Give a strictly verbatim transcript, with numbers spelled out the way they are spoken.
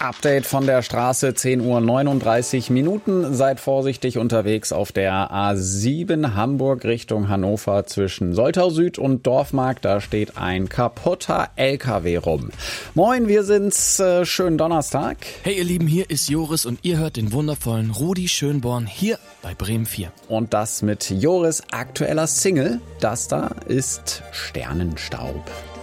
Update von der Straße, zehn Uhr neununddreißig Minuten. Seid vorsichtig unterwegs auf der A sieben Hamburg Richtung Hannover zwischen Soltau Süd und Dorfmark. Da steht ein kaputter L K W rum. Moin, wir sind's. Äh, schönen Donnerstag. Hey ihr Lieben, hier ist Joris und ihr hört den wundervollen Rudi Schönborn hier bei Bremen vier. Und das mit Joris aktueller Single. Das da ist Sternenstaub.